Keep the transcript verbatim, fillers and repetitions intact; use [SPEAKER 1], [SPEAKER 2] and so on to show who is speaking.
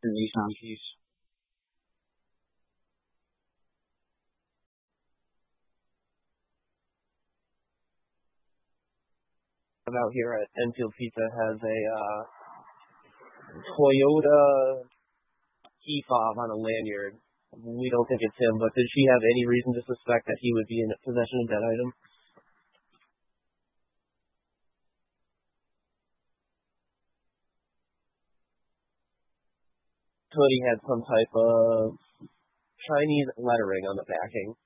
[SPEAKER 1] the Nissan piece.
[SPEAKER 2] Out here at Enfield Pizza has a uh, Toyota key fob on a lanyard. We don't think it's him, but did she have any reason to suspect that he would be in possession of that item? Hoodie had some type of Chinese lettering on the backing.